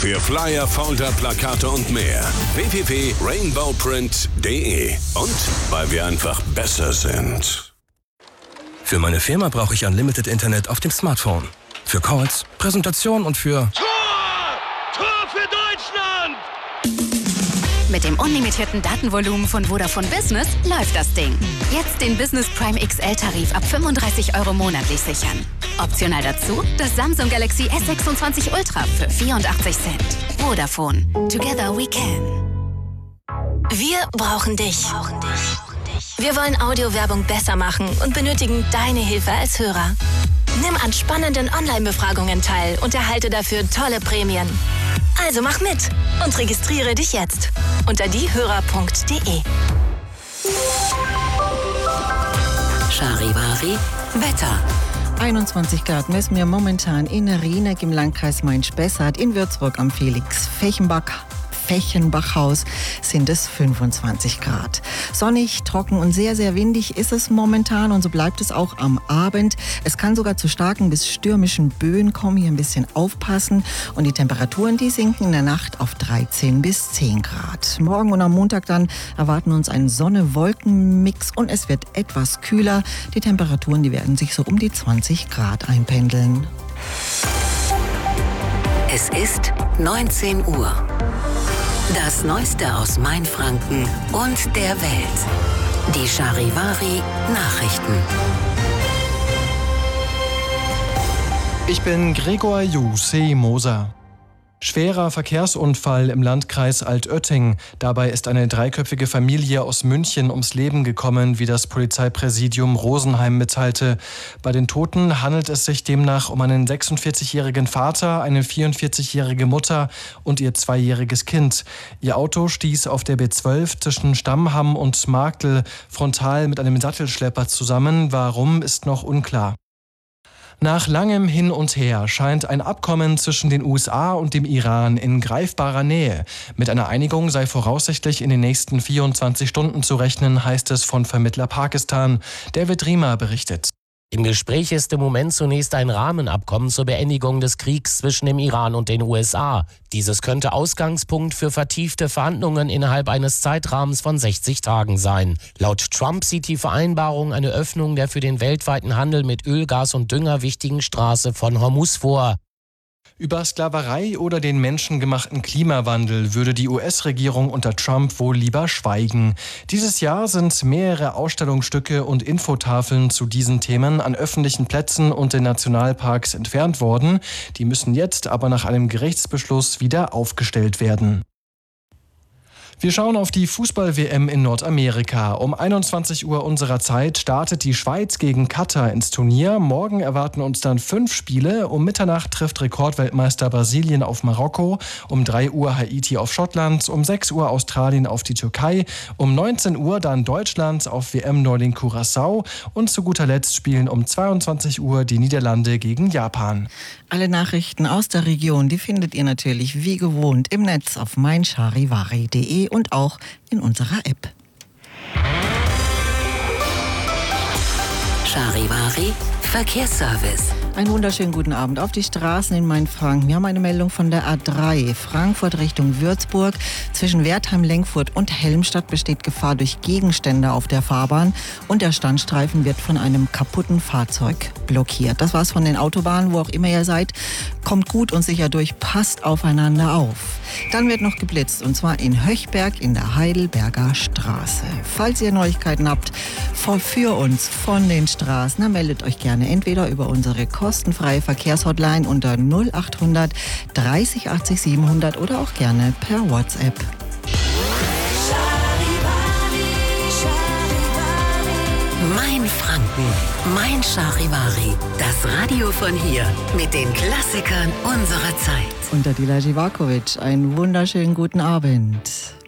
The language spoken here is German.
Für Flyer, Folder, Plakate und mehr. www.rainbowprint.de. Und weil wir einfach besser sind. Für meine Firma brauche ich Unlimited Internet auf dem Smartphone. Für Calls, Präsentation und für... Tor! Tor für Deutschland! Mit dem unlimitierten Datenvolumen von Vodafone Business läuft das Ding. Jetzt den Business Prime XL-Tarif ab 35 € monatlich sichern. Optional dazu das Samsung Galaxy S26 Ultra für 84 Cent. Vodafone. Together we can. Wir brauchen dich. Wir wollen Audiowerbung besser machen und benötigen deine Hilfe als Hörer. Nimm an spannenden Online-Befragungen teil und erhalte dafür tolle Prämien. Also mach mit und registriere dich jetzt unter diehörer.de. Charivari Wetter. 21 Grad messen wir momentan in Rieneck im Landkreis Main-Spessart, in Würzburg am Felix-Fechenbach-Haus sind es 25 Grad. Sonnig, trocken und sehr, sehr windig ist es momentan und so bleibt es auch am Abend. Es kann sogar zu starken bis stürmischen Böen kommen, hier ein bisschen aufpassen. Und die Temperaturen, die sinken in der Nacht auf 13 bis 10 Grad. Morgen und am Montag dann erwarten uns ein Sonne-Wolken-Mix und es wird etwas kühler. Die Temperaturen, die werden sich so um die 20 Grad einpendeln. Es ist 19 Uhr. Das Neueste aus Mainfranken und der Welt. Die Charivari Nachrichten. Ich bin Gregor Moser. Schwerer Verkehrsunfall im Landkreis Altötting. Dabei ist eine dreiköpfige Familie aus München ums Leben gekommen, wie das Polizeipräsidium Rosenheim mitteilte. Bei den Toten handelt es sich demnach um einen 46-jährigen Vater, eine 44-jährige Mutter und ihr 2-jähriges Kind. Ihr Auto stieß auf der B12 zwischen Stammham und Marktl frontal mit einem Sattelschlepper zusammen. Warum, ist noch unklar. Nach langem Hin und Her scheint ein Abkommen zwischen den USA und dem Iran in greifbarer Nähe. Mit einer Einigung sei voraussichtlich in den nächsten 24 Stunden zu rechnen, heißt es von Vermittler Pakistan. David Riemer berichtet. Im Gespräch ist im Moment zunächst ein Rahmenabkommen zur Beendigung des Kriegs zwischen dem Iran und den USA. Dieses könnte Ausgangspunkt für vertiefte Verhandlungen innerhalb eines Zeitrahmens von 60 Tagen sein. Laut Trump sieht die Vereinbarung eine Öffnung der für den weltweiten Handel mit Öl, Gas und Dünger wichtigen Straße von Hormuz vor. Über Sklaverei oder den menschengemachten Klimawandel würde die US-Regierung unter Trump wohl lieber schweigen. Dieses Jahr sind mehrere Ausstellungsstücke und Infotafeln zu diesen Themen an öffentlichen Plätzen und in Nationalparks entfernt worden. Die müssen jetzt aber nach einem Gerichtsbeschluss wieder aufgestellt werden. Wir schauen auf die Fußball-WM in Nordamerika. Um 21 Uhr unserer Zeit startet die Schweiz gegen Katar ins Turnier. Morgen erwarten uns dann 5 Spiele. Um Mitternacht trifft Rekordweltmeister Brasilien auf Marokko. Um 3 Uhr Haiti auf Schottland. Um 6 Uhr Australien auf die Türkei. Um 19 Uhr dann Deutschland auf WM-Neuling Curaçao. Und zu guter Letzt spielen um 22 Uhr die Niederlande gegen Japan. Alle Nachrichten aus der Region, die findet ihr natürlich wie gewohnt im Netz auf meincharivari.de und auch in unserer App. Charivari Verkehrsservice. Einen wunderschönen guten Abend auf die Straßen in Mainfranken. Wir haben eine Meldung von der A3, Frankfurt Richtung Würzburg. Zwischen Wertheim, Lenkfurt und Helmstadt besteht Gefahr durch Gegenstände auf der Fahrbahn und der Standstreifen wird von einem kaputten Fahrzeug blockiert. Das war's von den Autobahnen, wo auch immer ihr seid. Kommt gut und sicher durch, passt aufeinander auf. Dann wird noch geblitzt und zwar in Höchberg in der Heidelberger Straße. Falls ihr Neuigkeiten habt für uns von den Straßen, dann meldet euch gerne entweder über unsere kostenfreie Verkehrshotline unter 0800 30 80 700 oder auch gerne per WhatsApp. Mainfranken, Mein Charivari, das Radio von hier mit den Klassikern unserer Zeit. Und Adila Živaković, einen wunderschönen guten Abend.